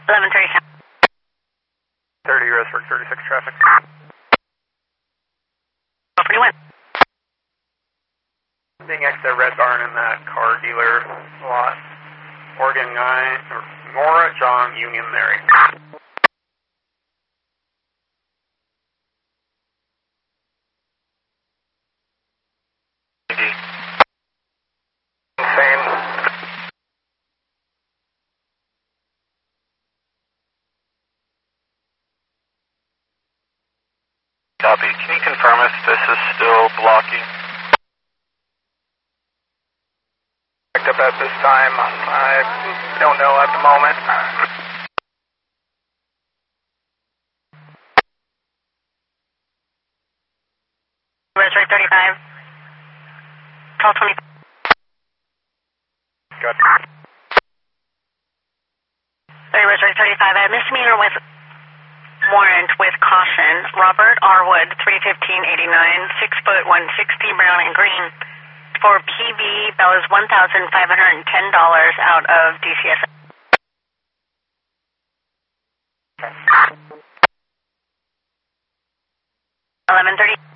11:30. 30 Roseburg 36 traffic. 41. Being next to Red Barn in that car dealer lot. Oregon 9, or Nora John Union Mary. Insane. Copy. Can you confirm if this is still blocking? Picked up at this time. I don't know at the moment. Roseburg 35. 12:20. Good. 30 Roseburg 35. I have misdemeanor with warrant with caution. Robert R. Wood, 31589, 6 foot 160, brown and green. For PV, that was $1,510 out of DCS. 11:30.